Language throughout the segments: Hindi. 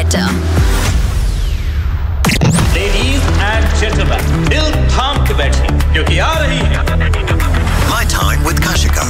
better. Ladies and gentlemen, दिल थाम के बैठिए क्योंकि आ रही है My Time with Kashika.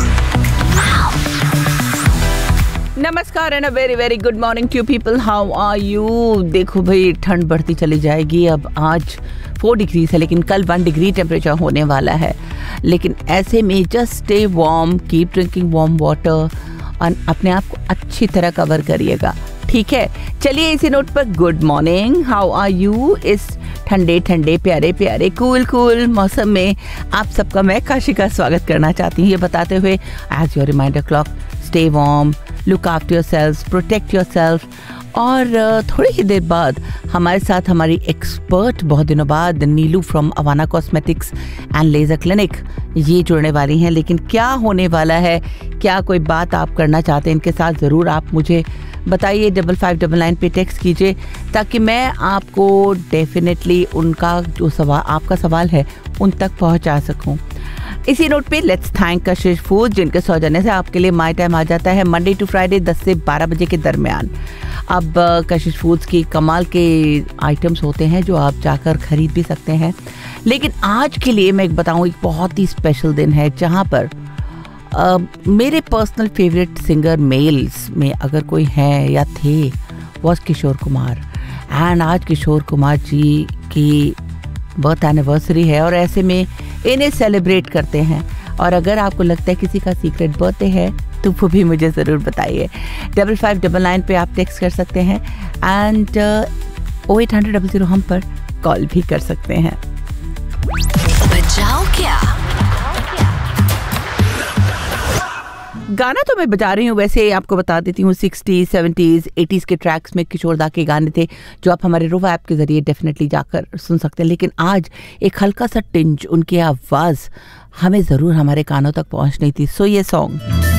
नमस्कार and a very very good morning to people. How are you? देखो भाई, ठंड बढ़ती चली जाएगी. अब आज 4 डिग्री है, लेकिन कल 1 डिग्री टेम्परेचर होने वाला है. लेकिन ऐसे में just stay warm, keep drinking warm water और अपने आप को अच्छी तरह कवर करिएगा. ठीक है, चलिए इसी नोट पर good morning. How are you? इस ठंडे ठंडे प्यारे प्यारे कूल कूल मौसम में आप सबका मैं काशिका स्वागत करना चाहती हूँ, ये बताते हुए as your reminder clock, stay warm, look after yourself, protect yourself. और थोड़ी ही देर बाद हमारे साथ हमारी एक्सपर्ट, बहुत दिनों बाद, नीलू from Awana cosmetics and laser clinic, ये जुड़ने वाली हैं. लेकिन क्या होने वाला है, क्या कोई बात आप करना चाहते हैं इनके साथ, ज़रूर आप मुझे बताइए. 5599 पे टेक्स्ट कीजिए ताकि मैं आपको डेफिनेटली उनका जो सवाल, आपका सवाल है, उन तक पहुंचा सकूं. इसी नोट पे लेट्स थैंक कशिश फूड, जिनके सौजन्य से आपके लिए माय टाइम आ जाता है मंडे टू फ्राइडे 10 से 12 बजे के दरमियान. अब कशिश फूड्स की कमाल के आइटम्स होते हैं जो आप जाकर खरीद भी सकते हैं. लेकिन आज के लिए मैं एक बताऊं, एक बहुत ही स्पेशल दिन है जहां पर मेरे पर्सनल फेवरेट सिंगर मेल्स में अगर कोई है या थे, वॉज किशोर कुमार. एंड आज किशोर कुमार जी की बर्थ एनिवर्सरी है और ऐसे में इन्हें सेलिब्रेट करते हैं. और अगर आपको लगता है किसी का सीक्रेट बर्थडे है तो वो भी मुझे ज़रूर बताइए. 5599 पे आप टेक्स्ट कर सकते हैं एंड 0800 हम पर कॉल भी कर सकते हैं. बजाओ क्या? गाना तो मैं बजा रही हूँ, वैसे आपको बता देती हूँ 60s, 70s, 80s के ट्रैक्स में किशोर दा के गाने थे जो आप हमारे रोवा ऐप के ज़रिए डेफिनेटली जाकर सुन सकते हैं. लेकिन आज एक हल्का सा टिंज, उनकी आवाज़ हमें ज़रूर हमारे कानों तक पहुँचनी थी. सो ये सॉन्ग